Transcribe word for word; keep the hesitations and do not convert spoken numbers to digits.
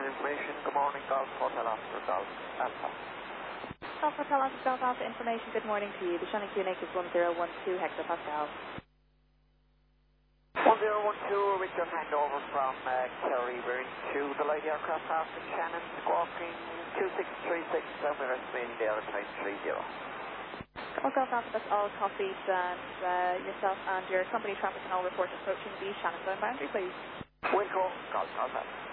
information. Good morning, Golf Hotel Oscar Golf Alpha. Golf Hotel Oscar Golf Alpha information, good morning to you. The Shannon Q N H is one zero one two hectopascal. one zero one two, Richard handover from uh, Kerry. We're into the light aircraft path in Shannon, squawking two six three six, and we're estimating the airtime three zero. Well, Golf Alpha, that's all copied, and uh, yourself and your company traffic and all reports approaching the Shannon bound boundary, please. Wilco, Golf Alpha.